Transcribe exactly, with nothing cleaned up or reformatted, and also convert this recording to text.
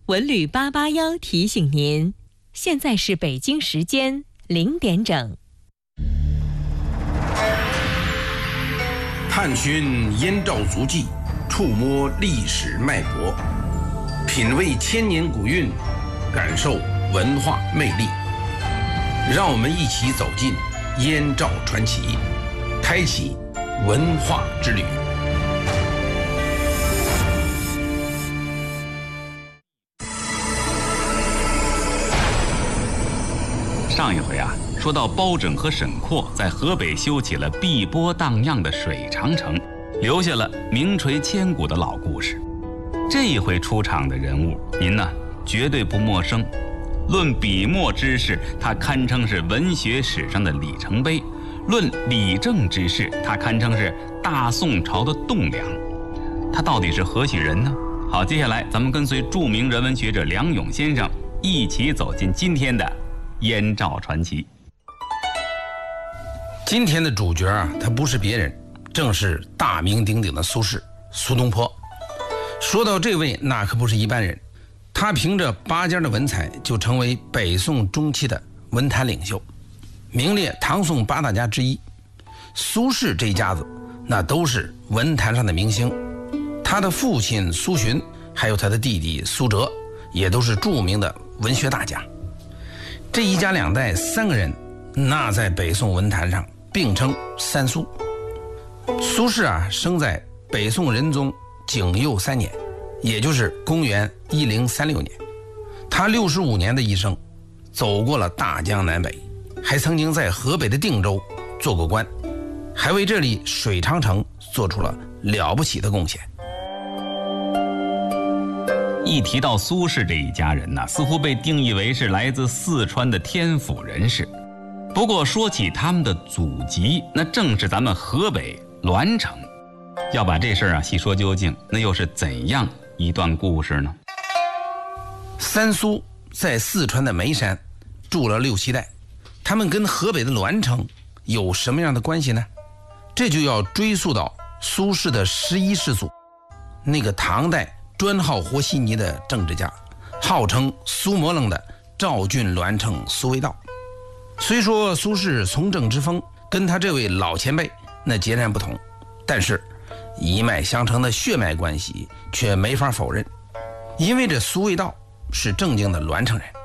文旅八八幺提醒您，现在是北京时间零点整。 探寻燕赵足迹，触摸历史脉搏，品味千年古韵，感受文化魅力。让我们一起走进燕赵传奇，开启文化之旅。 上一回啊，说到包拯和沈括在河北修起了碧波荡漾的水长城，留下了名垂千古的老故事。这一回出场的人物，您呢绝对不陌生。论笔墨之事，他堪称是文学史上的里程碑；论理政之事，他堪称是大宋朝的栋梁。他到底是何许人呢？好，接下来咱们跟随著名人文学者梁勇先生一起走进今天的燕赵传奇。 今天的主角啊，他不是别人，正是大名鼎鼎的苏轼，苏东坡。说到这位，那可不是一般人，他凭着拔尖的文采，就成为北宋中期的文坛领袖，名列唐宋八大家之一。苏轼这一家子，那都是文坛上的明星。他的父亲苏洵，还有他的弟弟苏辙，也都是著名的文学大家。这一家两代三个人，那在北宋文坛上并称三苏。苏轼啊，生在北宋仁宗景佑三年，也就是公元一零三六年。他六十五年的一生，走过了大江南北，还曾经在河北的定州做过官，还为这里水长城做出了了不起的贡献。 一提到苏轼这一家人呢，似乎被定义为是来自四川的天府人士。不过说起他们的祖籍，那正是咱们河北栾城。要把这事儿啊细说究竟，那又是怎样一段故事呢？ 三苏在四川的眉山住了六七代，他们跟河北的栾城有什么样的关系呢？这就要追溯到苏轼的十一世祖，那个唐代专好和稀泥的政治家，号称苏摩楞的赵郡栾城苏味道。虽说苏轼从政之风跟他这位老前辈那截然不同，但是一脉相承的血脉关系却没法否认，因为这苏味道是正经的栾城人。